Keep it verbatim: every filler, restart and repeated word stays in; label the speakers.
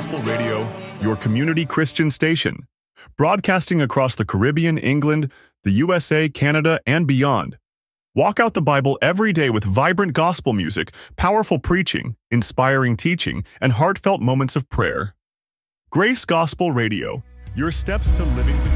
Speaker 1: Gospel Radio, your community Christian station, broadcasting across the Caribbean, England, the U S A, Canada, and beyond. Walk out the Bible every day with vibrant gospel music, powerful preaching, inspiring teaching, and heartfelt moments of prayer. Grace Gospel Radio, your steps to living.